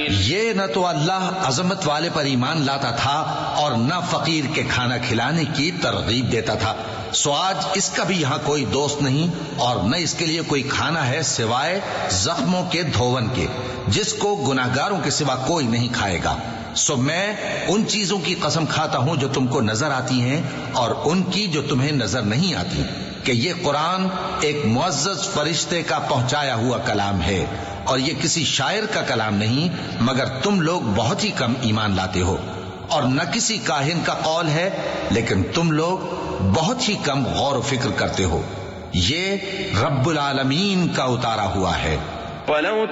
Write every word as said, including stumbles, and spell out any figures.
ये न तो अल्लाह अजमत वाले पर ईमान लाता था और न फकीर के खाना खिलाने की तरगीब देता था। सो आज इसका भी यहाँ कोई दोस्त नहीं और न इसके लिए कोई खाना है सिवाय जख्मों के धोवन के, जिसको गुनाहगारों के सिवा कोई नहीं खाएगा। सो मैं उन चीजों की कसम खाता हूं जो तुमको नजर आती हैं और उनकी जो तुम्हें नजर नहीं आती, कि ये कुरान एक मुअज़्ज़ज़ फरिश्ते का पहुंचाया हुआ कलाम है और ये किसी शायर का कलाम नहीं, मगर तुम लोग बहुत ही कम ईमान लाते हो। और न किसी काहिन का कौल है, लेकिन तुम लोग बहुत ही कम गौर फिक्र करते हो। ये रब्बुल आलमीन का उतारा हुआ है।